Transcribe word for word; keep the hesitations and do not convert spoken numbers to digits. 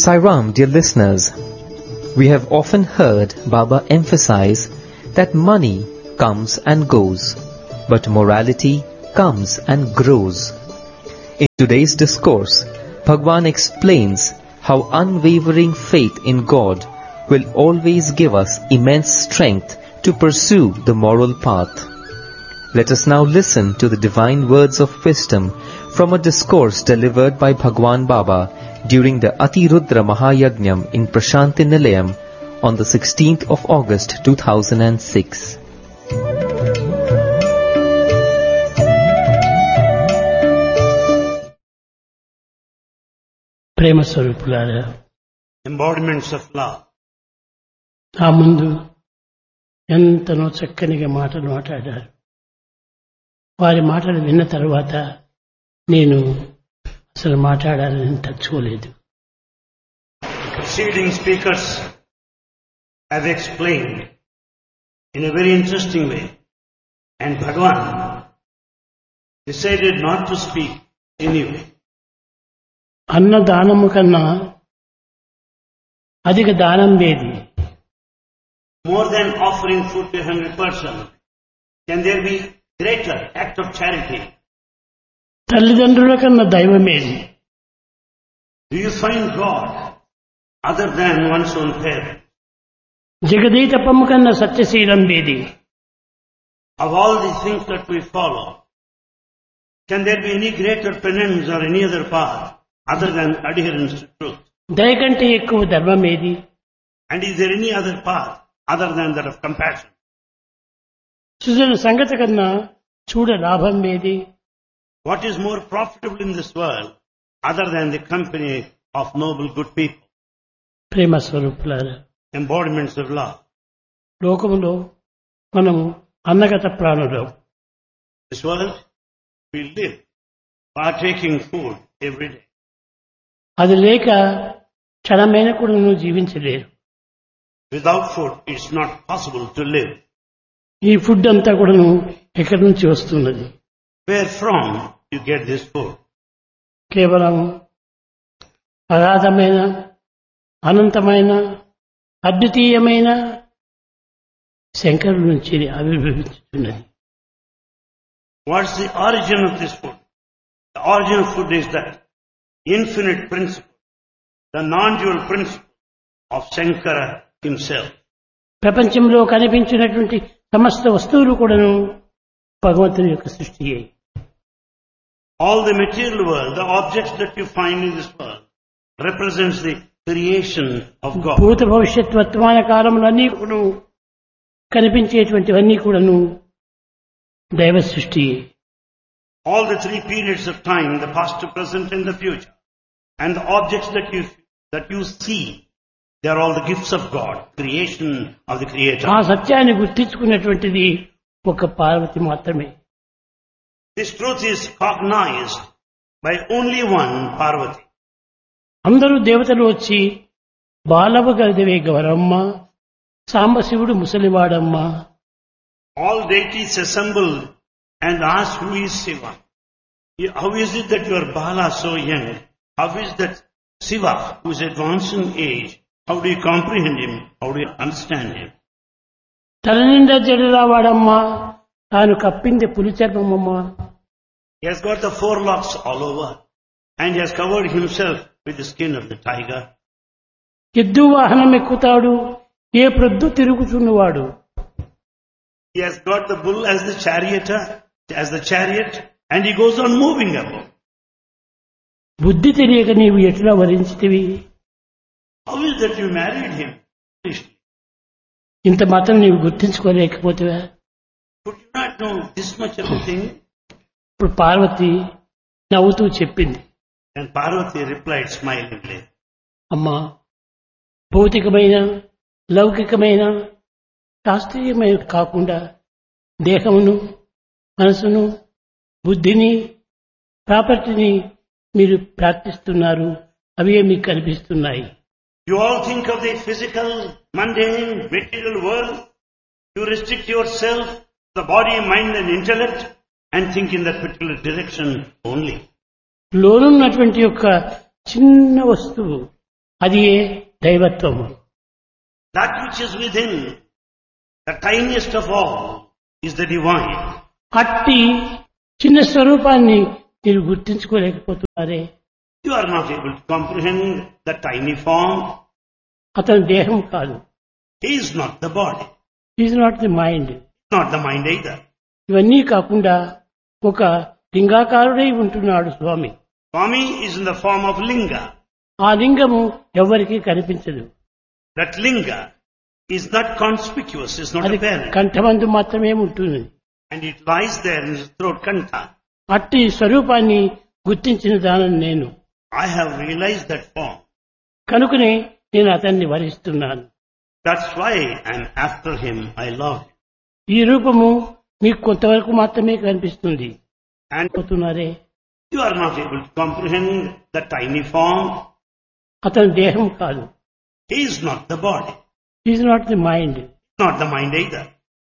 Sai Ram, dear listeners, we have often heard Baba emphasize that money comes and goes, but morality comes and grows. In today's discourse, Bhagwan explains how unwavering faith in God will always give us immense strength to pursue the moral path. Let us now listen to the divine words of wisdom from a discourse delivered by Bhagwan Baba during the Atirudra Mahayajnam in Prashanti Nilayam on the sixteenth of August two thousand six. ప్రేమ స్వరూపులారా, embodiments of love. ఆ ముందు ఎంతనో చక్కనిగా మాటలు మాట్లాడారు. వారి మాటలు విన్న తర్వాత నేను అసలు మాట్లాడాలని తలుచుకోలేదు. Preceding speakers have explained in a very interesting way, and Bhagwan decided not to speak anyway. అన్నదానము కన్నా అధిక దానం ఏది? More than offering food to a hungry person, can there be greater act of charity? తల్లిదండ్రుల కన్నా దైవం ఏది? Do you find God other than one's own parent? జగదీతపము కన్నా సత్యశీలం ఏది? Of all these things that we follow, can there be any greater penance or any other path other than adherence to truth? దయ కంటే ఎక్కువ ధర్మం ఏది? And is there any other path other than that of compassion? సుజన సంగతి కన్నా చూడ లాభం ఏది? What is more profitable in this world other than the company of noble good people? ప్రేమ స్వరూపులారా, Embodiments of love. లోకములో మనము అన్నగత ప్రాణులం. This world, we live partaking food every day. అది లేక క్షణమైన కూడా నువ్వు జీవించలేరు. Without food, it's not possible to live. ఈ food అంతా కూడాను ఎక్కడి నుంచి వస్తున్నది? Where from you get this food? కేవలం అగాధమైన, అనంతమైన, అద్వితీయమైన శంకరుడి నుంచి ఆవిర్భవించుతున్నది. What's the origin of this food? The origin of food is that infinite principle, the non-dual principle of Shankara himself. ప్రపంచంలో కనిపించినటువంటి సమస్త వస్తువులు కూడాను భగవంతుని యొక్క సృష్టియే. All the material world, the objects that you find in this world, represents the creation of God. భూత భవిష్యత్ వర్తమాన కాలములు అన్నీ కూడా కనిపించేటువంటివన్నీ కూడాను దైవ సృష్టియే. All the three periods of time, the past, the present and the future, and the objects that you that you see, they are all the gifts of God, creation of the Creator. ఆ సత్యాన్ని గుర్తించుకున్నటువంటిది ఒక పార్వతి మాత్రమే. This truth is cognized by only one Parvati. అందరూ దేవతలు వచ్చి బాలవ గదివే Gauramma, Sambasivudu ముసలివాడమ్మ. All deities assemble and ask, who is Shiva? How is it that you are Bala so young? How is that Shiva, who is advanced in age, how do you comprehend him? How do you understand him? తల నిండా జడలా వాడమ్మ, తాను కప్పింది పులి చర్మమ్మ. He has got the four locks all over and he has covered himself with the skin of the tiger. ఎద్దు వాహనం ఎక్కుతాడు, ఏ ప్రొద్దు తిరుగుచున్నవాడు. He has got the bull as the charioteer, as the chariot, and he goes on moving about. బుద్ధి తెలియక నీవు ఎట్లా వరించితివి? How is that you married him? ఇంత మాత్రం నీవు గుర్తించుకోలేకపోతేవా? Could you not know this much of a thing? ఇప్పుడు పార్వతి నవ్వుతూ చెప్పింది. And Parvati replied smilingly, అమ్మా, భౌతికమైన, లౌకికమైన, శాస్త్రీయమైన కాకుండా దేహమును, మనసును, బుద్ధిని, ప్రాపర్టీని మీరు ప్రార్థిస్తున్నారు. అవే మీకు కనిపిస్తున్నాయి. You all think of the physical, mundane, material world. You restrict yourself, the body, mind and intellect, and think in that particular direction only. లోనున్నటువంటి యొక్క చిన్న వస్తువు అది దైవత్వము. That which is within, the tiniest of all, is the divine. అట్టి చిన్న స్వరూపాన్ని మీరు గుర్తించుకోలేకపోతున్నారే. You are not able to comprehend the tiny form. అతని దేహం కాదు. He is not the body, is not the mind. not the mind either. ఇవన్నీ కాకుండా ఒక లింగాకారుడై ఉంటున్నాడు స్వామి. Swami is in the form of linga. ఆ లింగము ఎవరికీ కనిపించదు. That linga is not conspicuous, is not అది apparent. కంఠమందు మాత్రమే ఉంటుంది. And it lies there in his throat kanta. అట్టి స్వరూపాన్ని గుర్తించిన దానని నేను. I have realized that form. కనుకనే నేను అతన్ని వరిస్తున్నాను. That's why I'm after him, I love him. ఈ రూపము మీకు కొంతవరకు మాత్రమే కనిపిస్తుంది. And పోతున్నారే. you are not able to comprehend the tiny form. అతని దేహం కాదు. He is not the body, is not the mind. not the mind either.